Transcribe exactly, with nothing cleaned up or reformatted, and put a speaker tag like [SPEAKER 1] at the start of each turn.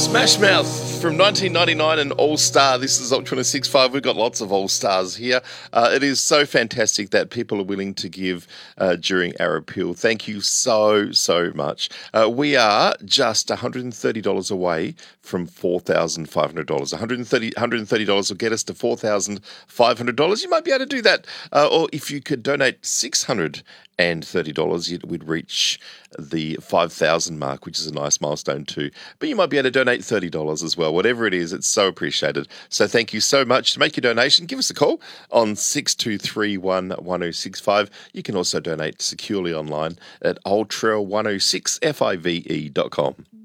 [SPEAKER 1] Smash Mouth from nineteen ninety-nine and All Star. This is Ultra six five. We've got lots of All Stars here. Uh, it is so fantastic that people are willing to give uh, during our appeal. Thank you so, so much. Uh, we are just one hundred thirty dollars away from four thousand five hundred dollars. one hundred thirty dollars, one hundred thirty dollars will get us to four thousand five hundred dollars. You might be able to do that. Uh, or if you could donate six hundred thirty dollars, we'd reach the five thousand mark, which is a nice milestone too. But you might be able to donate thirty dollars as well. Whatever it is, it's so appreciated. So thank you so much. To make your donation, give us a call on six two three one, one oh six five. You can also donate securely online at ultra one oh six five dot com.